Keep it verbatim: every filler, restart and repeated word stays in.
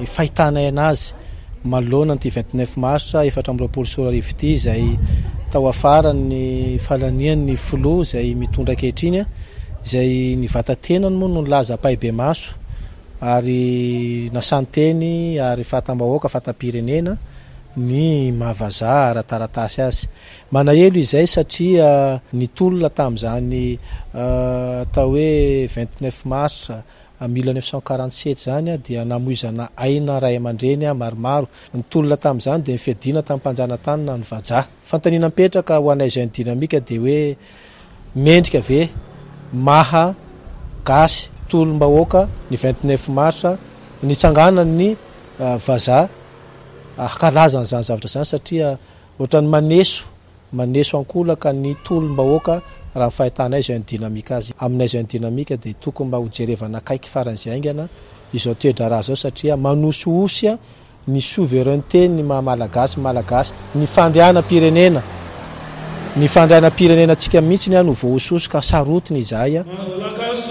fahitana anazy malona ny vingt-neuf mars efatra amby roapolo sy roa arivo ity izay tao afara ny falanian'ny flo izay mitondra ankehitriny izay ny vatantenany moa no nilaza apaibe maso ary nasanteny ary fatam-bahoaka fatam-pirenena ny mahavaza ara-taratasy azy. Manahelo izay satria nitolona tamin'izany atao hoe vingt-neuf mars mille neuf cent quarante-sept zany dia namoizana aina ray aman-dreny maromaro. Nitolona tamin'izany dia nifiadina tamin'ny mpanjanatanana ny vaja. Fantanina mipetraka ho anay jeune dynamique dia hoe mendrika ve maha gasy tolom-bahoaka ny vingt-neuf mars nitsangana ny vaza akalazana zany zavatra zany satria ohatrany maneso maneso ankolaka ny tolom-bahoaka raha fahitanay jeune dynamique azy. Aminay jeune dynamique dia tokony mba hojerevana akaiky faran'izay aingana izao toedraraha zao satria manososy ny souveraineté ny maha-malagasy malagasy ny fandriana-pirenena ny fandriana-pirenena antsika mihitsy ny ano voahososo ka sarotiny izay